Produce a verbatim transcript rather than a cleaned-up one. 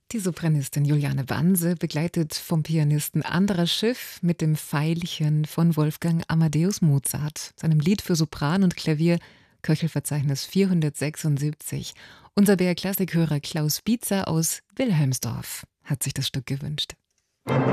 Die Sopranistin Juliane Banse, begleitet vom Pianisten Andras Schiff mit dem Veilchen von Wolfgang Amadeus Mozart, seinem Lied für Sopran und Klavier Köchelverzeichnis vierhundertsechsundsiebzig. Unser B R Klassikhörer Klaus Bietzer aus Wilhelmsdorf hat sich das Stück gewünscht.